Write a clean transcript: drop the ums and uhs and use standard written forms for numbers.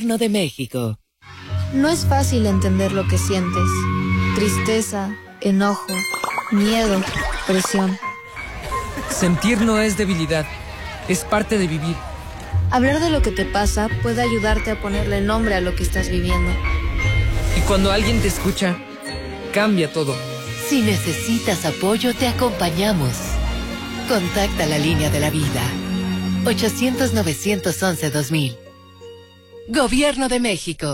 Gobierno de México. No es fácil entender lo que sientes. Tristeza, enojo, miedo, presión. Sentir no es debilidad, es parte de vivir. Hablar de lo que te pasa puede ayudarte a ponerle nombre a lo que estás viviendo. Y cuando alguien te escucha, cambia todo. Si necesitas apoyo, te acompañamos. Contacta la línea de la vida. 800-911-2000. Gobierno de México.